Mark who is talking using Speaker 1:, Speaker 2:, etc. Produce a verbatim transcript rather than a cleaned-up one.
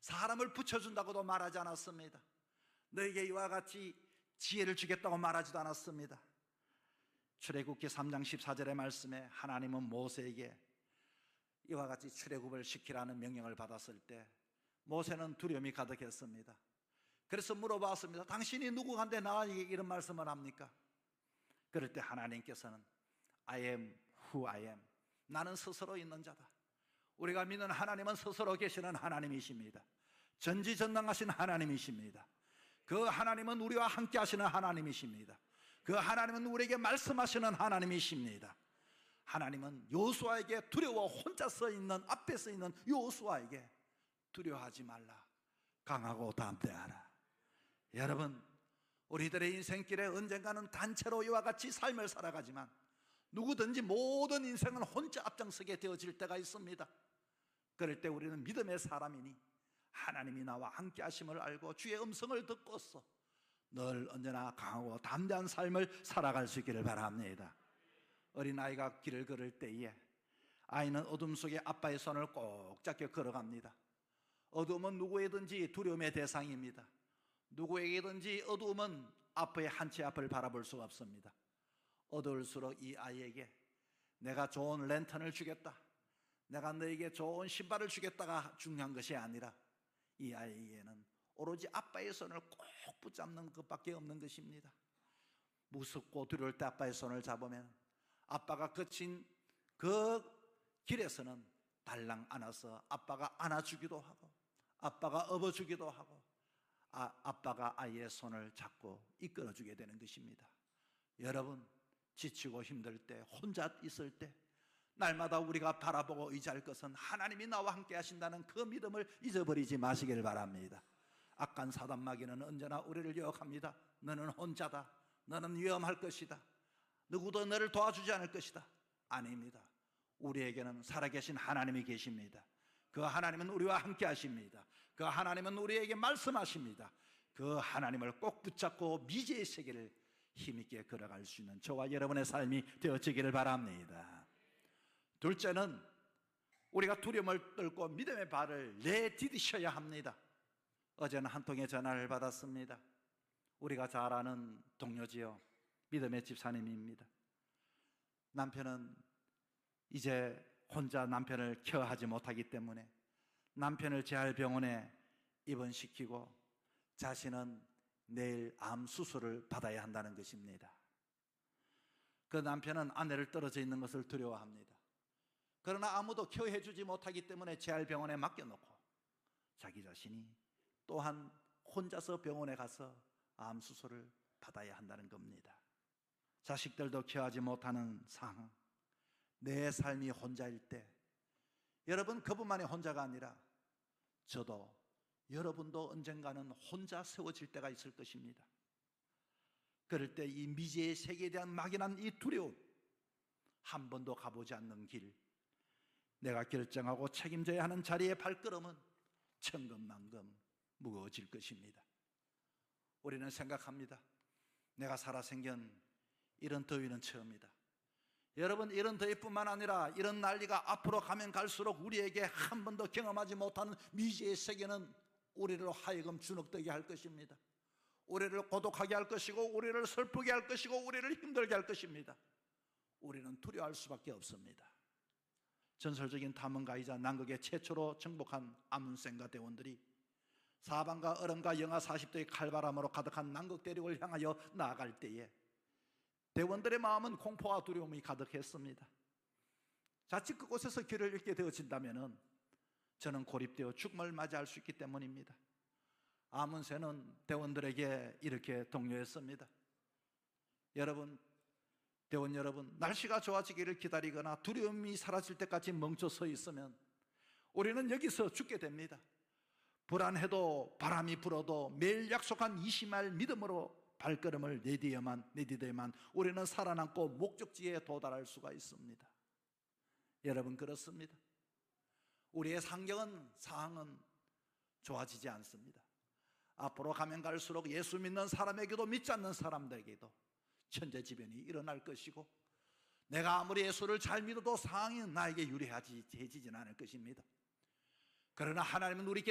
Speaker 1: 사람을 붙여준다고도 말하지 않았습니다. 너에게 이와 같이 지혜를 주겠다고 말하지도 않았습니다. 출애굽기 삼 장 십사 절의 말씀에 하나님은 모세에게 이와 같이 출애굽을 시키라는 명령을 받았을 때 모세는 두려움이 가득했습니다. 그래서 물어봤습니다. 당신이 누구한테 나에게 이런 말씀을 합니까? 그럴 때 하나님께서는 I am who I am, 나는 스스로 있는 자다. 우리가 믿는 하나님은 스스로 계시는 하나님이십니다. 전지전능하신 하나님이십니다. 그 하나님은 우리와 함께 하시는 하나님이십니다. 그 하나님은 우리에게 말씀하시는 하나님이십니다. 하나님은 여호수아에게 두려워 혼자 서 있는, 앞에 서 있는 여호수아에게 두려워하지 말라, 강하고 담대하라. 여러분, 우리들의 인생길에 언젠가는 단체로 이와 같이 삶을 살아가지만 누구든지 모든 인생은 혼자 앞장서게 되어질 때가 있습니다. 그럴 때 우리는 믿음의 사람이니 하나님이 나와 함께 하심을 알고 주의 음성을 듣고서 늘 언제나 강하고 담대한 삶을 살아갈 수 있기를 바랍니다. 어린아이가 길을 걸을 때에 아이는 어둠 속에 아빠의 손을 꼭 잡고 걸어갑니다. 어둠은 누구에든지 두려움의 대상입니다. 누구에게든지 어두움은 앞의 한 치 앞을 바라볼 수가 없습니다. 어두울수록 이 아이에게 내가 좋은 랜턴을 주겠다, 내가 너에게 좋은 신발을 주겠다가 중요한 것이 아니라 이 아이에게는 오로지 아빠의 손을 꼭 붙잡는 것밖에 없는 것입니다. 무섭고 두려울 때 아빠의 손을 잡으면 아빠가 거친 그 길에서는 달랑 안아서 아빠가 안아주기도 하고 아빠가 업어주기도 하고 아, 아빠가 아이의 손을 잡고 이끌어주게 되는 것입니다. 여러분, 지치고 힘들 때, 혼자 있을 때 날마다 우리가 바라보고 의지할 것은 하나님이 나와 함께 하신다는 그 믿음을 잊어버리지 마시길 바랍니다. 악한 사단마귀는 언제나 우리를 유혹합니다. 너는 혼자다, 너는 위험할 것이다, 누구도 너를 도와주지 않을 것이다. 아닙니다. 우리에게는 살아계신 하나님이 계십니다. 그 하나님은 우리와 함께 하십니다. 그 하나님은 우리에게 말씀하십니다. 그 하나님을 꼭 붙잡고 미지의 세계를 힘있게 걸어갈 수 있는 저와 여러분의 삶이 되어지기를 바랍니다. 둘째는 우리가 두려움을 떨고 믿음의 발을 내디디셔야 합니다. 어제는 한 통의 전화를 받았습니다. 우리가 잘 아는 동료지요, 믿음의 집사님입니다. 남편은 이제 혼자 남편을 케어하지 못하기 때문에 남편을 재활병원에 입원시키고 자신은 내일 암 수술을 받아야 한다는 것입니다. 그 남편은 아내를 떨어져 있는 것을 두려워합니다. 그러나 아무도 케어해 주지 못하기 때문에 재활병원에 맡겨놓고 자기 자신이 또한 혼자서 병원에 가서 암 수술을 받아야 한다는 겁니다. 자식들도 케어하지 못하는 상황, 내 삶이 혼자일 때, 여러분 그분만이 혼자가 아니라 저도 여러분도 언젠가는 혼자 세워질 때가 있을 것입니다. 그럴 때 이 미지의 세계에 대한 막연한 이 두려움, 한 번도 가보지 않는 길, 내가 결정하고 책임져야 하는 자리의 발걸음은 천근만근 무거워질 것입니다. 우리는 생각합니다. 내가 살아 생긴 이런 더위는 처음이다. 여러분, 이런 더위뿐만 아니라 이런 난리가 앞으로 가면 갈수록 우리에게 한 번도 경험하지 못하는 미지의 세계는 우리를 하여금 주눅들게 할 것입니다. 우리를 고독하게 할 것이고 우리를 슬프게 할 것이고 우리를 힘들게 할 것입니다. 우리는 두려워할 수밖에 없습니다. 전설적인 탐험가이자 남극에 최초로 정복한 아문센과 대원들이 사방과 얼음과 영하 사십 도의 칼바람으로 가득한 남극 대륙을 향하여 나아갈 때에 대원들의 마음은 공포와 두려움이 가득했습니다. 자칫 그곳에서 길을 잃게 되어진다면 저는 고립되어 죽음을 맞이할 수 있기 때문입니다. 아문센은 대원들에게 이렇게 독려했습니다. 여러분, 대원 여러분, 날씨가 좋아지기를 기다리거나 두려움이 사라질 때까지 멈춰 서 있으면 우리는 여기서 죽게 됩니다. 불안해도 바람이 불어도 매일 약속한 이십 마일 믿음으로 발걸음을 내디뎌야만, 내디뎌야만 우리는 살아남고 목적지에 도달할 수가 있습니다. 여러분, 그렇습니다. 우리의 상경은, 상황은 좋아지지 않습니다. 앞으로 가면 갈수록 예수 믿는 사람에게도 믿지 않는 사람들에게도 천재지변이 일어날 것이고 내가 아무리 예수를 잘 믿어도 상황이 나에게 유리하지지는 않을 것입니다. 그러나 하나님은 우리